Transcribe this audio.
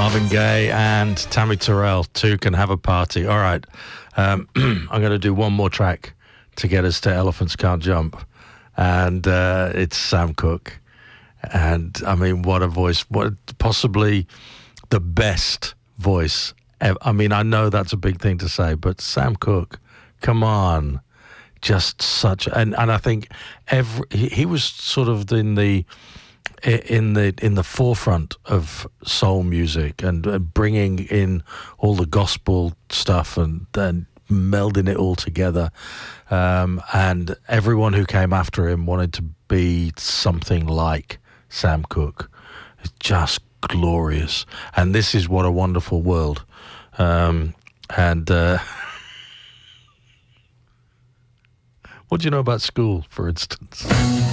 Marvin Gaye and Tammy Terrell, Two Can Have a Party. All right, I'm going to do one more track to get us to Elephants Can't Jump, and it's Sam Cooke. And I mean, what a voice! What possibly the best voice ever. I mean, I know that's a big thing to say, but Sam Cooke, come on, just such. And I think he was sort of in the forefront of soul music and bringing in all the gospel stuff and melding it all together. And everyone who came after him wanted to be something like Sam Cooke. It's just glorious. And this is What a Wonderful World. What do you know about school, for instance?